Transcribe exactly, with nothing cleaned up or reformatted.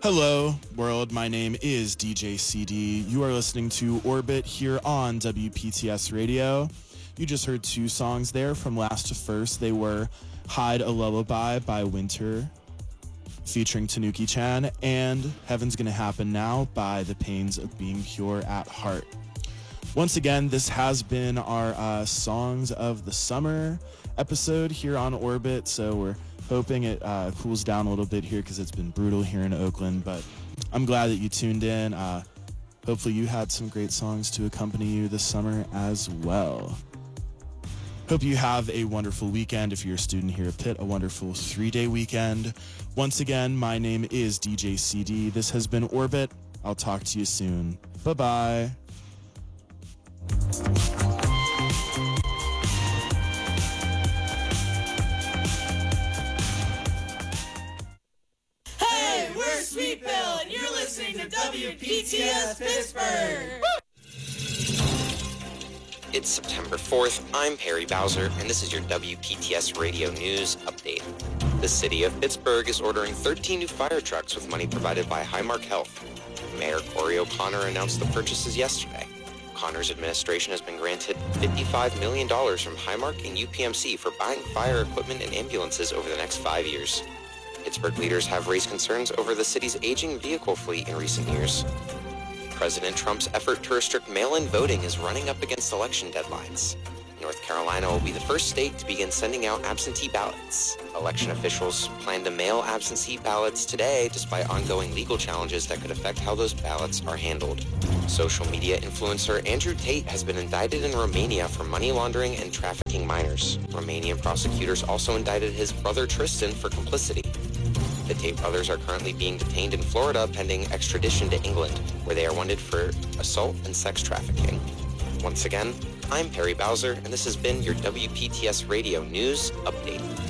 Hello, world. My name is D J C D. You are listening to Orbit here on W P T S Radio. You just heard two songs there from last to first. They were Hide a Lullaby by Winter, featuring Tanuki-chan, and Heaven's Gonna Happen Now by The Pains of Being Pure at Heart. Once again, this has been our uh, Songs of the Summer episode here on Orbit, so we're hoping it uh, cools down a little bit here because it's been brutal here in Oakland, but I'm glad that you tuned in. Uh, hopefully you had some great songs to accompany you this summer as well. Hope you have a wonderful weekend. If you're a student here at Pitt, a wonderful three-day weekend. Once again, my name is D J C D. This has been Orbit. I'll talk to you soon. Bye-bye. Hey, we're Sweet Pill, and you're listening to W P T S Pittsburgh. It's September fourth. I'm Perry Bowser, and this is your W P T S Radio News Update. The city of Pittsburgh is ordering thirteen new fire trucks with money provided by Highmark Health. Mayor Corey O'Connor announced the purchases yesterday. O'Connor's administration has been granted fifty-five million dollars from Highmark and U P M C for buying fire equipment and ambulances over the next five years. Pittsburgh leaders have raised concerns over the city's aging vehicle fleet in recent years. President Trump's effort to restrict mail-in voting is running up against election deadlines. North Carolina will be the first state to begin sending out absentee ballots. Election officials plan to mail absentee ballots today despite ongoing legal challenges that could affect how those ballots are handled. Social media influencer Andrew Tate has been indicted in Romania for money laundering and trafficking minors. Romanian prosecutors also indicted his brother Tristan for complicity. The Tate brothers are currently being detained in Florida pending extradition to England, where they are wanted for assault and sex trafficking. Once again, I'm Perry Bowser, and this has been your W P T S Radio News Update.